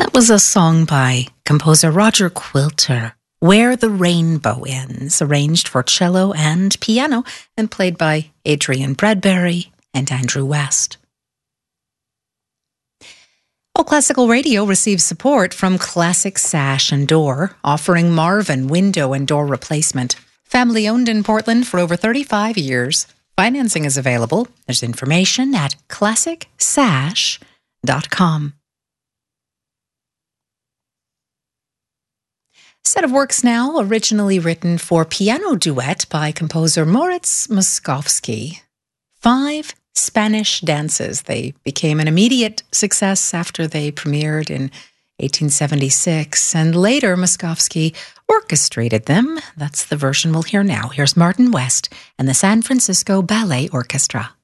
That was a song by composer Roger Quilter, Where the Rainbow Ends, arranged for cello and piano and played by Adrian Bradbury and Andrew West. Classical Radio receives support from Classic Sash and Door, offering Marvin window and door replacement. Family owned in Portland for over 35 years. Financing is available. There's information at classicsash.com. Set of works now, originally written for piano duet by composer Moritz Moszkowski. 5 Spanish dances. They became an immediate success after they premiered in 1876, and later Moszkowski orchestrated them. That's the version we'll hear now. Here's Martin West and the San Francisco Ballet Orchestra.